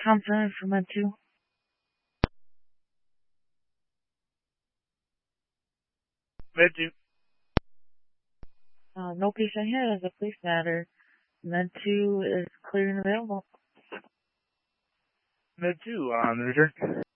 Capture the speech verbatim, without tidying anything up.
Transferring from Med two. Med two. Uh, no patient here as a police matter. Med two is clear and available. Med two on the return.